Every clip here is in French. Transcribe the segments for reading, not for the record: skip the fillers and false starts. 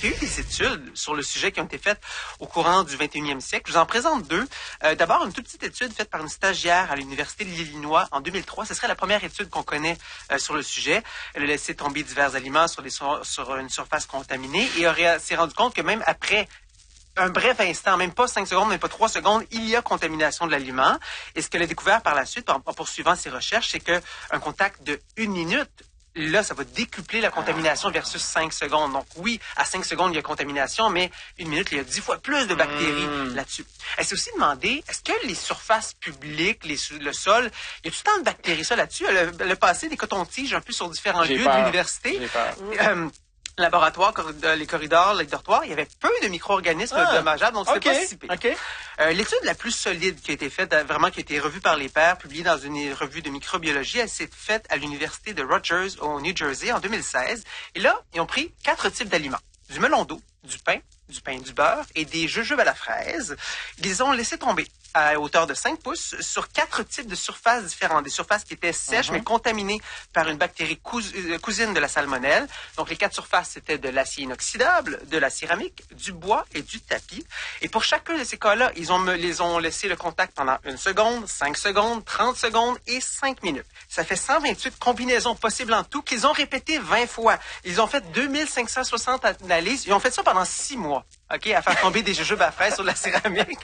qu'il y a eu des études sur le sujet qui ont été faites au courant du 21e siècle. Je vous en présente deux. D'abord, une toute petite étude faite par une stagiaire à l'Université de l'Illinois en 2003. Ce serait la première étude qu'on connaît sur le sujet. Elle a laissé tomber divers aliments sur une surface contaminée et s'est rendu compte que même après un bref instant, même pas 5 secondes, même pas 3 secondes, il y a contamination de l'aliment. Et ce qu'elle a découvert par la suite, en poursuivant ses recherches, c'est qu'un contact de 1 minute, là, ça va décupler la contamination versus 5 secondes. Donc oui, à 5 secondes, il y a contamination, mais 1 minute, il y a 10 fois plus de bactéries là-dessus. Elle s'est aussi demandé, est-ce que les surfaces publiques, le sol, il y a tout le temps de bactéries ça là-dessus? Elle a passé des cotons-tiges un peu sur différents lieux de l'université. Laboratoire, les corridors, les dortoirs, il y avait peu de micro-organismes dommageables, donc c'était pas si pire. L'étude la plus solide qui a été faite, vraiment qui a été revue par les pairs, publiée dans une revue de microbiologie, elle s'est faite à l'université de Rutgers au New Jersey en 2016. Et là, ils ont pris 4 types d'aliments. Du melon d'eau, du pain du beurre et des jujubes à la fraise. Ils les ont laissés tomber à hauteur de 5 pouces sur 4 types de surfaces différentes. Des surfaces qui étaient sèches mais contaminées par une bactérie cousine de la salmonelle. Donc les 4 surfaces, c'était de l'acier inoxydable, de la céramique, du bois et du tapis. Et pour chacun de ces cas-là, ils les ont laissé le contact pendant 1 seconde, 5 secondes, 30 secondes et 5 minutes. Ça fait 128 combinaisons possibles en tout qu'ils ont répété 20 fois. Ils ont fait 2560 analyses. Ils ont fait ça pendant 6 mois, à faire tomber des jujubes à fraises sur de la céramique.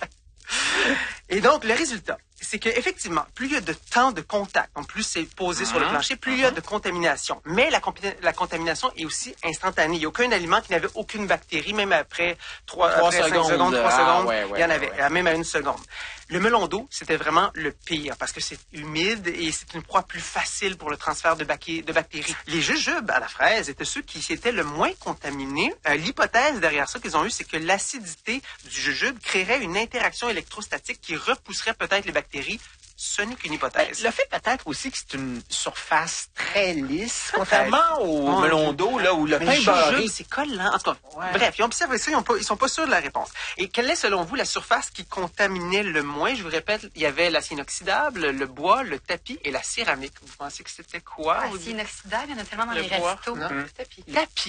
Et donc, le résultat, c'est qu'effectivement, plus il y a de temps de contact, donc plus c'est posé sur le plancher, plus il y a de contamination. Mais la contamination est aussi instantanée. Il n'y a aucun aliment qui n'avait aucune bactérie, même après 3 secondes, 3 secondes, il y en avait, même à 1 seconde. Le melon d'eau, c'était vraiment le pire parce que c'est humide et c'est une proie plus facile pour le transfert de bactéries. Les jujubes à la fraise étaient ceux qui étaient le moins contaminés. L'hypothèse derrière ça qu'ils ont eue, c'est que l'acidité du jujube créerait une interaction électrostatique qui repousserait peut-être les bactéries. Ce n'est qu'une hypothèse. Le fait peut-être aussi que c'est une surface très lisse, contrairement au melon d'eau, là, où le pain beurré... c'est collant. En tout cas, bref, ils ont observé ça, ils sont pas sûrs de la réponse. Et quelle est, selon vous, la surface qui contaminait le moins? Je vous répète, il y avait l'acier inoxydable, le bois, le tapis et la céramique. Vous pensez que c'était quoi? L'acier inoxydable, il y en a tellement dans les restos. Le tapis.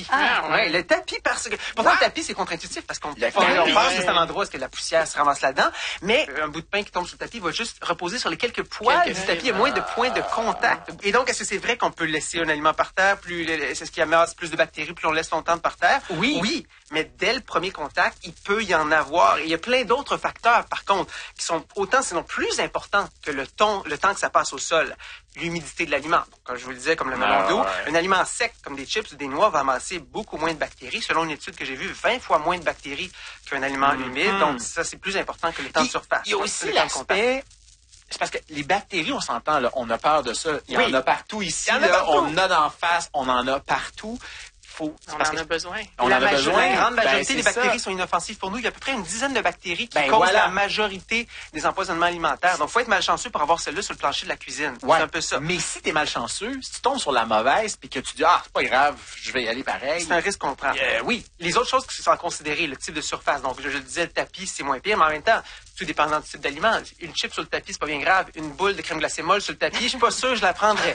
Le tapis, parce que... Pourtant, le tapis, c'est contre-intuitif, parce qu'on pense que c'est un endroit où est-ce que la poussière se ramasse là-dedans, mais un bout de pain qui tombe sur le tapis va juste reposer sur les quelques poils du tapis, il y a moins de points de contact. Et donc, est-ce que c'est vrai qu'on peut laisser un aliment par terre, c'est ce qui amasse plus de bactéries, plus on laisse longtemps par terre? Oui, mais dès le premier contact, il peut y en avoir. Et il y a plein d'autres facteurs, par contre, qui sont autant, sinon plus importants que le temps que ça passe au sol. L'humidité de l'aliment. Donc, comme je vous le disais, comme le melon d'eau, un aliment sec, comme des chips ou des noix, va amasser beaucoup moins de bactéries. Selon une étude que j'ai vue, 20 fois moins de bactéries qu'un aliment humide. Donc, ça, c'est plus important que le temps de surface. Il y a aussi l'aspect... C'est parce que les bactéries, on s'entend, là, on a peur de ça. Il y en a partout ici, on en a d'en face, on en a partout. On en a besoin. La grande majorité des bactéries sont inoffensives pour nous. Il y a à peu près une dizaine de bactéries qui causent la majorité des empoisonnements alimentaires. Donc, il faut être malchanceux pour avoir celle-là sur le plancher de la cuisine. C'est un peu ça. Mais si tu es malchanceux, si tu tombes sur la mauvaise puis que tu dis « Ah, c'est pas grave, je vais y aller pareil. » C'est un risque qu'on prend. Oui. Les autres choses qui sont à considérer, le type de surface. Donc, je le disais, le tapis, c'est moins pire, mais en même temps, tout dépendant du type d'aliment. Une chip sur le tapis, c'est pas bien grave. Une boule de crème glacée molle sur le tapis, je suis pas sûr que je la prendrais.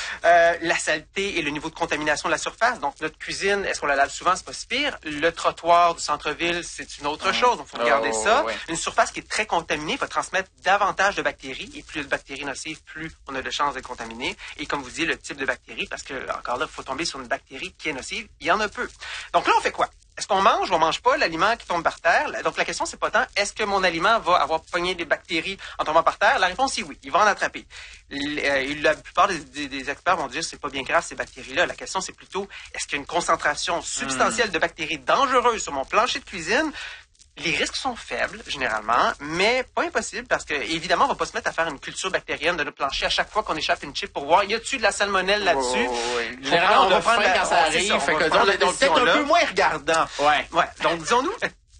La saleté et le niveau de contamination de la surface. Donc, notre cuisine, est-ce qu'on la lave souvent? C'est pas si pire. Le trottoir du centre-ville, c'est une autre chose. Donc, faut regarder ça. Une surface qui est très contaminée va transmettre davantage de bactéries. Et plus il y a de bactéries nocives, plus on a de chances de contaminer. Et comme vous dites, le type de bactérie, parce que, encore là, il faut tomber sur une bactérie qui est nocive. Il y en a peu. Donc là, on fait quoi? Est-ce qu'on mange ou on mange pas l'aliment qui tombe par terre? Donc, la question, c'est pas tant, est-ce que mon aliment va avoir pogné des bactéries en tombant par terre? La réponse est oui. Il va en attraper. La plupart des experts vont dire que c'est pas bien grave, ces bactéries-là. La question, c'est plutôt, est-ce qu'il y a une concentration substantielle de bactéries dangereuses sur mon plancher de cuisine? Les risques sont faibles, généralement, mais pas impossible parce que, évidemment, on va pas se mettre à faire une culture bactérienne de notre plancher à chaque fois qu'on échappe une chip pour voir, y a-tu de la salmonelle là-dessus? Généralement, on va prendre quand ça arrive. Donc, peut-être un peu moins regardant. Donc, disons-nous,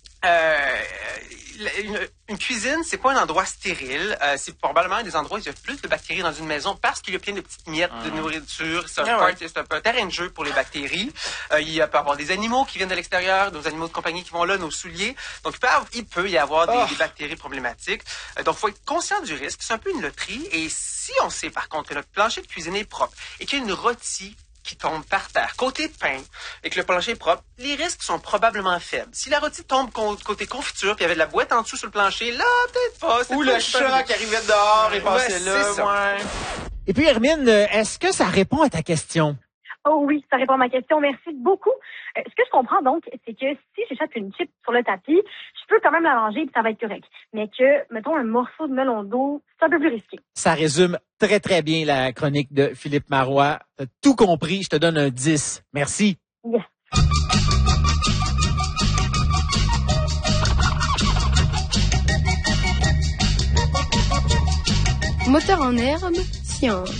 une cuisine, c'est pas un endroit stérile. C'est probablement des endroits où il y a plus de bactéries dans une maison parce qu'il y a plein de petites miettes de nourriture. C'est un terrain de jeu pour les bactéries. Il peut y avoir des animaux qui viennent de l'extérieur, nos animaux de compagnie qui vont là, nos souliers. Donc, il peut y avoir des bactéries problématiques. Donc, il faut être conscient du risque. C'est un peu une loterie. Et si on sait, par contre, que notre plancher de cuisine est propre et qu'il y a une rôtie qui tombe par terre, côté pain, et que le plancher est propre, les risques sont probablement faibles. Si la rôtie tombe côté confiture, puis il y avait de la boîte en dessous sur le plancher, là, peut-être pas. Ou le chat qui arrivait dehors et passait là. Ouais. Et puis, Hermine, est-ce que ça répond à ta question? Oh oui, ça répond à ma question. Merci beaucoup. Ce que je comprends donc, c'est que si j'échappe une chip sur le tapis, je peux quand même la manger et ça va être correct. Mais que, mettons, un morceau de melon d'eau, c'est un peu plus risqué. Ça résume très, très bien la chronique de Philippe Marois. T'as tout compris. Je te donne un 10. Merci. Yes. Moteur en herbe, science.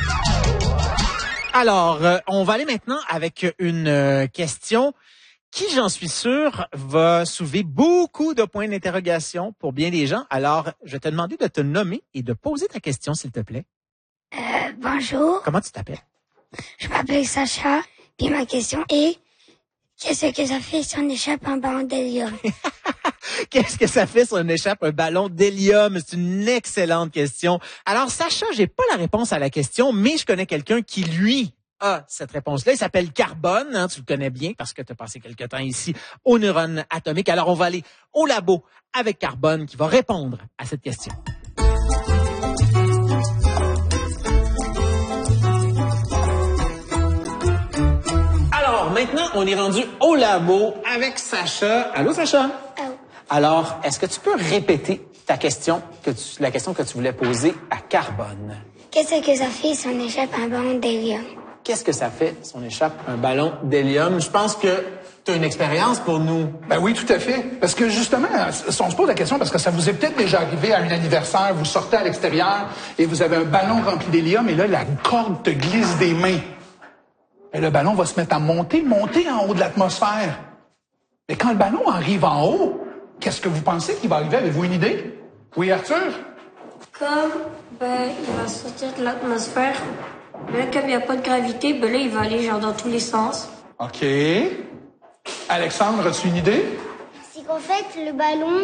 Alors, on va aller maintenant avec une question qui, j'en suis sûr, va soulever beaucoup de points d'interrogation pour bien des gens. Alors, je vais te demander de te nommer et de poser ta question, s'il te plaît. Bonjour. Comment tu t'appelles? Je m'appelle Sacha. Puis ma question est, qu'est-ce que ça fait si on échappe un ballon d'hélium? Qu'est-ce que ça fait si on échappe un ballon d'hélium? C'est une excellente question. Alors, Sacha, j'ai pas la réponse à la question, mais je connais quelqu'un qui, lui, a cette réponse-là. Il s'appelle Carbone, hein, tu le connais bien parce que tu as passé quelque temps ici aux neurones atomiques. Alors, on va aller au labo avec Carbone qui va répondre à cette question. Alors, maintenant, on est rendu au labo avec Sacha. Allô, Sacha? Allô. Alors, est-ce que tu peux répéter ta question, la question que tu voulais poser à Carbone? Qu'est-ce que ça fait si on échappe un ballon d'hélium? Qu'est-ce que ça fait si on échappe un ballon d'hélium? Je pense que tu as une expérience pour nous. Ben oui, tout à fait. Parce que justement, on se pose la question parce que ça vous est peut-être déjà arrivé à un anniversaire, vous sortez à l'extérieur et vous avez un ballon rempli d'hélium et là, la corde te glisse des mains. Et le ballon va se mettre à monter en haut de l'atmosphère. Mais quand le ballon arrive en haut, qu'est-ce que vous pensez qu'il va arriver? Avez-vous une idée? Oui, Arthur? Il va sortir de l'atmosphère. Mais là, comme il n'y a pas de gravité, là, il va aller genre dans tous les sens. OK. Alexandre, as-tu une idée? C'est qu'en fait, le ballon,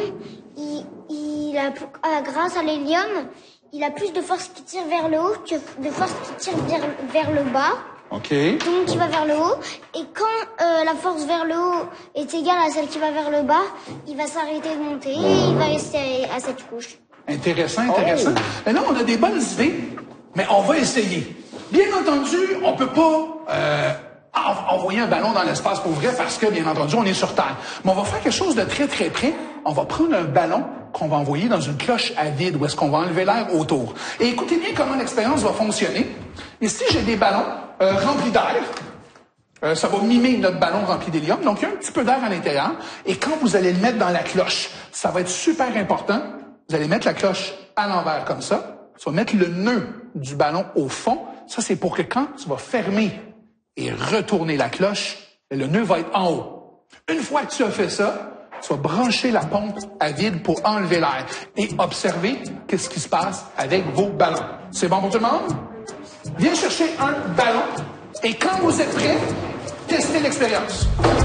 grâce à l'hélium, il a plus de force qui tire vers le haut que de force qui tire vers le bas. OK. Donc, il va vers le haut. Et quand la force vers le haut est égale à celle qui va vers le bas, il va s'arrêter de monter et il va rester à cette couche. Intéressant. Mais là, on a des bonnes idées, mais on va essayer. Bien entendu, on peut pas envoyer un ballon dans l'espace pour vrai parce que, bien entendu, on est sur Terre. Mais on va faire quelque chose de très, très près. On va prendre un ballon qu'on va envoyer dans une cloche à vide où est-ce qu'on va enlever l'air autour. Et écoutez bien comment l'expérience va fonctionner. Ici, j'ai des ballons remplis d'air. Ça va mimer notre ballon rempli d'hélium. Donc, il y a un petit peu d'air à l'intérieur. Et quand vous allez le mettre dans la cloche, ça va être super important. Vous allez mettre la cloche à l'envers comme ça. Tu vas mettre le nœud du ballon au fond. Ça, c'est pour que quand tu vas fermer et retourner la cloche, le nœud va être en haut. Une fois que tu as fait ça, tu vas brancher la pompe à vide pour enlever l'air et observer qu'est-ce qui se passe avec vos ballons. C'est bon pour tout le monde? Viens chercher un ballon et quand vous êtes prêts, testez l'expérience.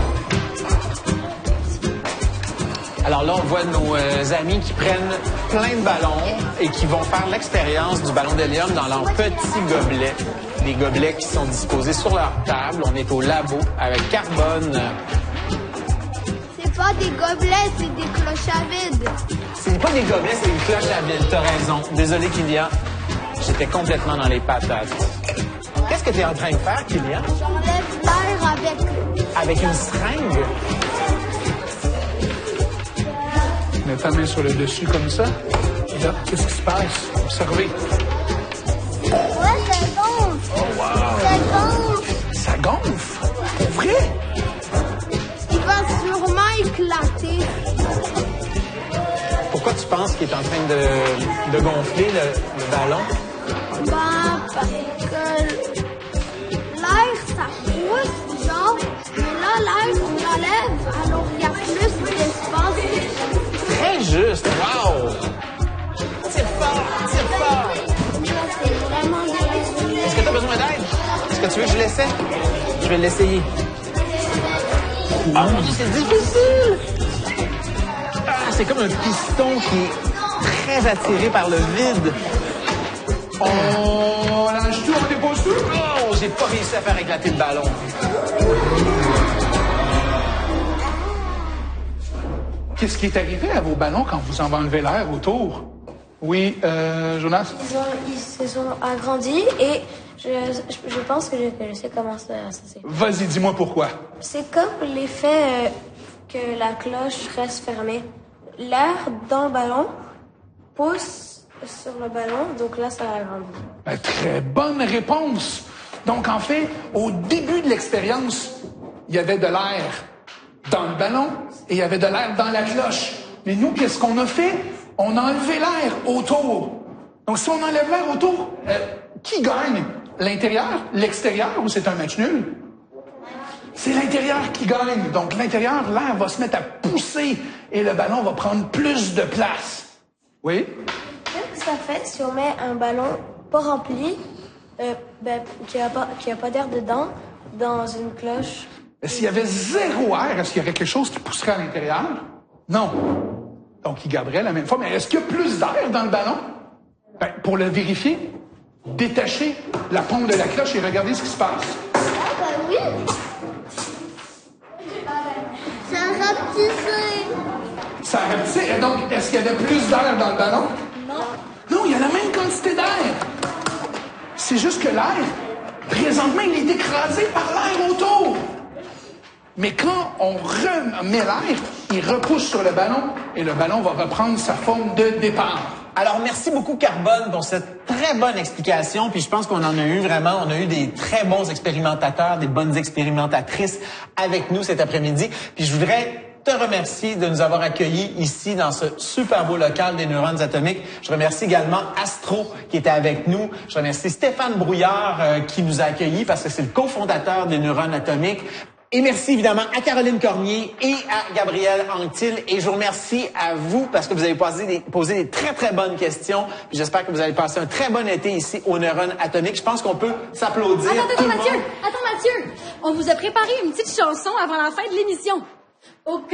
Alors là, on voit nos amis qui prennent plein de ballons et qui vont faire l'expérience du ballon d'hélium dans leurs petits gobelets. Des gobelets qui sont disposés sur leur table. On est au labo avec Carbone. C'est pas des gobelets, c'est des cloches à vide. C'est pas des gobelets, c'est une cloche à vide. T'as raison. Désolé, Kylian. J'étais complètement dans les patates. Qu'est-ce que tu es en train de faire, Kylian? J'enlève l'air avec une seringue? Mets ta main sur le dessus comme ça. Et là, qu'est-ce qui se passe? Observez. Ouais, ça gonfle. Oh, wow. Ça gonfle. Ça gonfle? Pour vrai? Il va sûrement éclater. Pourquoi tu penses qu'il est en train de gonfler le ballon? Parce que l'air, ça pousse, genre. Mais là, l'air, on l'enlève. Alors, il y a plus d'espace. Très juste. Wow! Tire fort! C'est vraiment difficile. Est-ce que tu as besoin d'aide? Est-ce que tu veux que je l'essaie? Je vais l'essayer. Ah mon Dieu, c'est difficile! Ah, c'est comme un piston qui est très attiré par le vide. On lâche tout, on dépose chanceux. Oh, j'ai pas réussi à faire éclater le ballon. Qu'est-ce qui est arrivé à vos ballons quand vous en enlevez l'air autour? Oui, Jonas? Ils se sont agrandis et je pense que je sais comment ça c'est. Vas-y, dis-moi pourquoi. C'est comme l'effet que la cloche reste fermée. L'air dans le ballon pousse sur le ballon, donc là, ça agrandit. Très bonne réponse. Donc, en fait, au début de l'expérience, il y avait de l'air dans le ballon et il y avait de l'air dans la cloche. Mais nous, qu'est-ce qu'on a fait? On a enlevé l'air autour. Donc, si on enlève l'air autour, qui gagne? L'intérieur, l'extérieur ou c'est un match nul? C'est l'intérieur qui gagne. Donc, l'intérieur, l'air va se mettre à pousser et le ballon va prendre plus de place. Oui? Qu'est-ce que ça fait si on met un ballon pas rempli, qui a pas d'air dedans, dans une cloche? S'il y avait zéro air, est-ce qu'il y aurait quelque chose qui pousserait à l'intérieur? Non. Donc, il garderait la même forme. Mais est-ce qu'il y a plus d'air dans le ballon? Pour le vérifier, détachez la pompe de la cloche et regardez ce qui se passe. Ah, ben oui! Ça rapetissait. Ça rapetissait. Et donc, est-ce qu'il y avait plus d'air dans le ballon? Non. Non, il y a la même quantité d'air. C'est juste que l'air, présentement, il est écrasé par l'air autour. Mais quand on remet l'air, il repousse sur le ballon et le ballon va reprendre sa forme de départ. Alors, merci beaucoup, Carbone, pour cette très bonne explication. Puis je pense qu'on en a eu vraiment, on a eu des très bons expérimentateurs, des bonnes expérimentatrices avec nous cet après-midi. Puis je voudrais te remercier de nous avoir accueillis ici dans ce super beau local des neurones atomiques. Je remercie également Astro qui était avec nous. Je remercie Stéphane Brouillard qui nous a accueillis parce que c'est le cofondateur des neurones atomiques. Et merci évidemment à Caroline Cormier et à Gabrielle Anctil. Et je vous remercie à vous parce que vous avez posé des très, très bonnes questions. Puis j'espère que vous allez passer un très bon été ici aux neurones atomiques. Je pense qu'on peut s'applaudir. Attends, Mathieu! On vous a préparé une petite chanson avant la fin de l'émission. Au